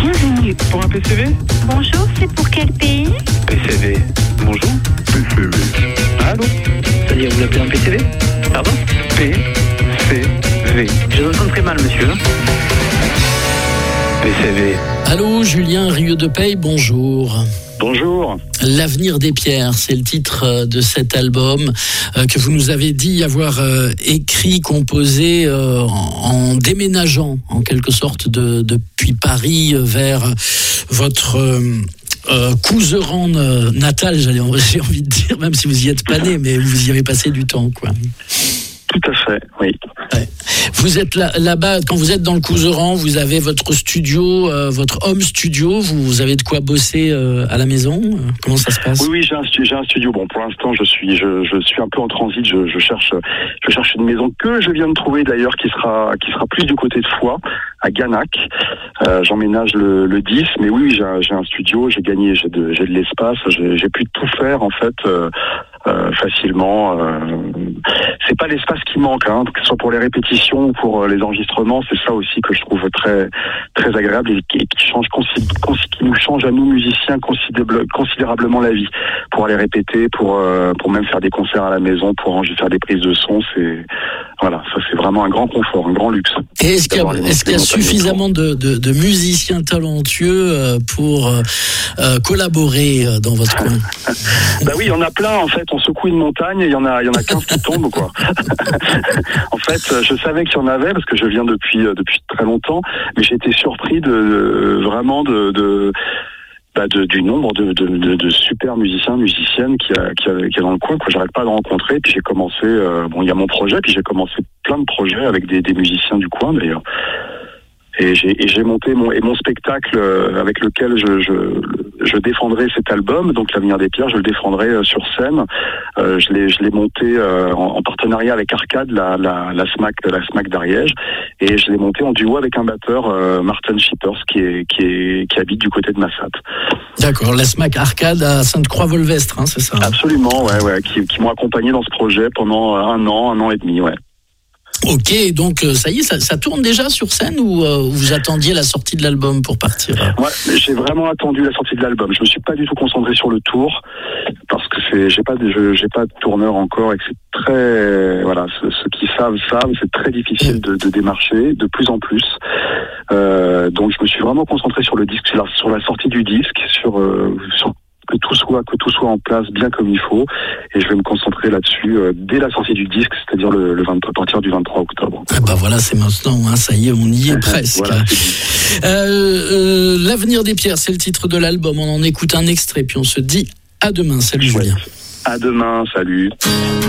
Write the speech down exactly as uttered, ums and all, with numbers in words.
Bienvenue. Pour un P C V? Bonjour, c'est pour quel pays? P C V. Bonjour. P C V. Allô? C'est-à-dire, vous l'appelez un P C V? Pardon? P C V. Je vous entends très mal, monsieur. P C V. Allô, Julien Rieux de Peille, bonjour. Bonjour. L'avenir des pierres, c'est le titre de cet album euh, que vous nous avez dit avoir euh, écrit, composé euh, en, en déménageant en quelque sorte de, depuis Paris vers votre euh, euh, Couserans natal, j'allais, j'ai envie de dire, même si vous y êtes pas né, mais vous y avez passé du temps, quoi. Tout à fait, oui. Ouais. Vous êtes là, là-bas, quand vous êtes dans le Couserans, vous avez votre studio, euh, votre home studio, vous, vous avez de quoi bosser euh, à la maison. Comment ça se passe? Oui, oui, j'ai un, stu- j'ai un studio. Bon, pour l'instant, je suis, je, je suis un peu en transit. Je, je cherche, je cherche une maison que je viens de trouver d'ailleurs, qui sera, qui sera plus du côté de Foix, à Ganac. Euh, j'emménage le, le dix, mais oui, oui j'ai, un, j'ai un studio. J'ai gagné, j'ai de, j'ai de l'espace. J'ai, j'ai pu tout faire en fait. Euh, Euh, facilement. Euh, c'est pas l'espace qui manque, hein, que ce soit pour les répétitions ou pour euh, les enregistrements. C'est ça aussi que je trouve très très agréable et qui, et qui change consi- consi- qui nous change à nous musiciens considérable, considérablement la vie. Pour aller répéter, pour euh, pour même faire des concerts à la maison, pour ranger, faire des prises de son, c'est voilà, ça c'est vraiment un grand confort, un grand luxe. Et est-ce qu'il y a, est-ce qu'il y a suffisamment de, de, de musiciens talentueux pour euh, collaborer dans votre coin? Bah oui, il y en a plein en fait. On secoue une montagne et il y en a, il y en a quinze qui tombent, quoi. En fait, je savais qu'il y en avait parce que je viens depuis depuis très longtemps, mais j'ai été surpris de, de vraiment de, de Bah de, du nombre de, de, de, de super musiciens, musiciennes qui a, qui a, qui a dans le coin, que j'arrête pas de rencontrer. Puis j'ai commencé, euh, bon, il y a mon projet, puis j'ai commencé plein de projets avec des, des musiciens du coin d'ailleurs. Et j'ai, et j'ai monté mon, et mon spectacle euh, avec lequel je, je, je défendrai cet album, donc L'Avenir des Pierres, je le défendrai euh, sur scène. Euh, je l'ai, je l'ai monté euh, en, en partenariat avec Arcade, la, la, la SMAC, la SMAC d'Ariège, et je l'ai monté en duo avec un batteur, euh, Martin Schippers, qui est, qui est, qui habite du côté de Massat. D'accord, la SMAC Arcade à Sainte-Croix-Volvestre, hein, c'est ça? Absolument, ouais, ouais, qui, qui m'ont accompagné dans ce projet pendant un an, un an et demi, ouais. Ok, donc ça y est, ça, ça tourne déjà sur scène ou euh, vous attendiez la sortie de l'album pour partir? Ouais, j'ai vraiment attendu la sortie de l'album. Je me suis pas du tout concentré sur le tour parce que c'est, j'ai pas, de, je, j'ai pas de tourneur encore et que c'est très, voilà, ceux, ceux qui savent savent, c'est très difficile de, de démarcher de plus en plus. Euh, donc je me suis vraiment concentré sur le disque, sur la, sur la sortie du disque, sur, euh, sur que tout soit que tout soit en place bien comme il faut, et je vais me concentrer là-dessus euh, dès la sortie du disque, c'est-à-dire le, le vingt, à partir du vingt-trois octobre. Ah bah voilà, c'est maintenant, hein, ça y est, on y est presque. Voilà, euh, euh, L'Avenir des Pierres, c'est le titre de l'album. On en écoute un extrait, puis on se dit à demain. Salut Julien. À demain, salut.